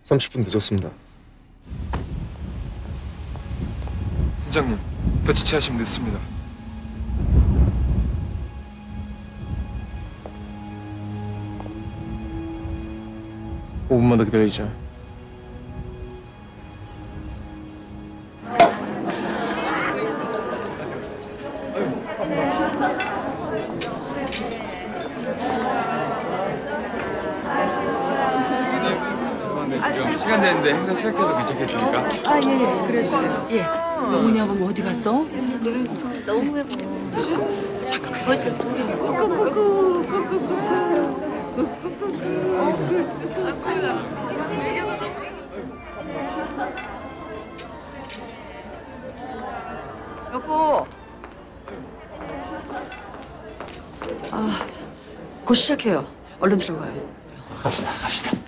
30분 늦었습니다. 팀장님, 더 지체하시면 늦습니다. 오 5분만 더 기다리자. 죄송한데 지금 시간 되는데 행사 시작해도 괜찮겠습니까? 아, 예, 그래주세요. 예. 영훈이 아범 어디 갔어? 너무 배고. 잠깐 벌써 둘이 여보. 곧 시작해요. 얼른 들어가요. 갑시다.